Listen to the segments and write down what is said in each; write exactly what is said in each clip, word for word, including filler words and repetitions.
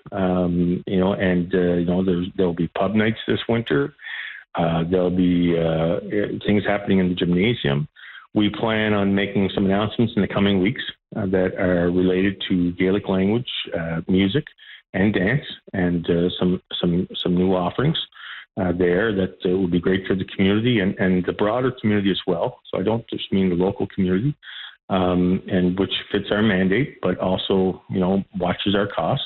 Um, you know, and uh, you know, there's there'll be pub nights this winter. Uh, there'll be uh, things happening in the gymnasium. We plan on making some announcements in the coming weeks uh, that are related to Gaelic language, uh, music, and dance, and uh, some some some new offerings uh, there that uh, will be great for the community and, and the broader community as well. So I don't just mean the local community, um, and which fits our mandate, but also, you know, watches our costs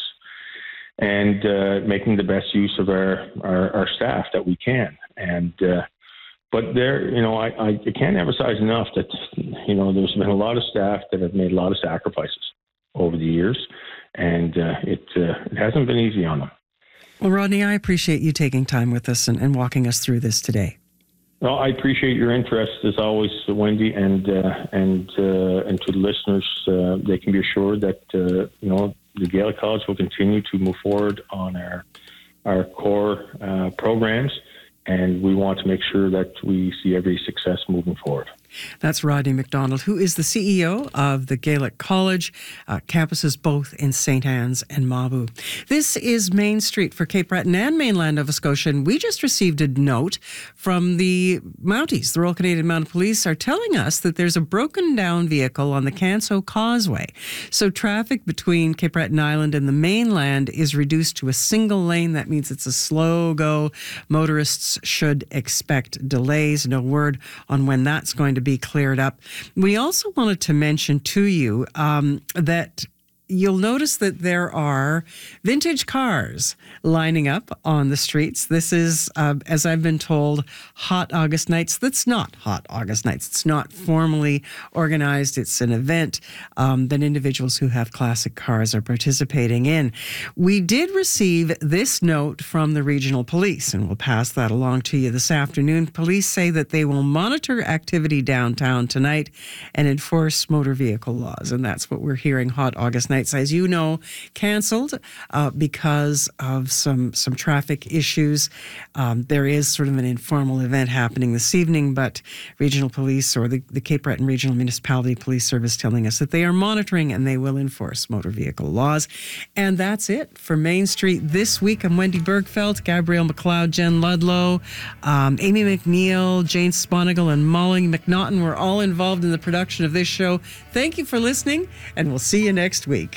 and uh, making the best use of our, our, our staff that we can. And uh, but there, you know, I, I can't emphasize enough that, you know, there's been a lot of staff that have made a lot of sacrifices over the years, and uh, it uh, it hasn't been easy on them. Well, Rodney, I appreciate you taking time with us and, and walking us through this today. Well, I appreciate your interest as always, Wendy, and uh, and uh, and to the listeners, uh, they can be assured that uh, you know the Gaelic College will continue to move forward on our our core uh, programs, and we want to make sure that we see every success moving forward. That's Rodney McDonald, who is the C E O of the Gaelic College, uh, campuses both in Saint Anne's and Mabou. This is Main Street for Cape Breton and mainland Nova Scotia, and we just received a note from the Mounties. The Royal Canadian Mounted Police are telling us that there's a broken down vehicle on the Canso Causeway. So traffic between Cape Breton Island and the mainland is reduced to a single lane. That means it's a slow go. Motorists should expect delays. No word on when that's going to be cleared up. We also wanted to mention to you um, that you'll notice that there are vintage cars lining up on the streets. This is, uh, as I've been told, Hot August Nights. That's not Hot August Nights. It's not formally organized. It's an event um, that individuals who have classic cars are participating in. We did receive this note from the regional police, and we'll pass that along to you this afternoon. Police say that they will monitor activity downtown tonight and enforce motor vehicle laws, and that's what we're hearing. Hot August Nights, as you know, canceled uh, because of some some traffic issues. Um, there is sort of an informal event happening this evening, but regional police or the, the Cape Breton Regional Municipality Police Service telling us that they are monitoring and they will enforce motor vehicle laws. And that's it for Main Street this week. I'm Wendy Bergfeld, Gabrielle McLeod, Jen Ludlow, um, Amy McNeil, Jane Sponigal, and Molly McNaughton were all involved in the production of this show. Thank you for listening, and we'll see you next week.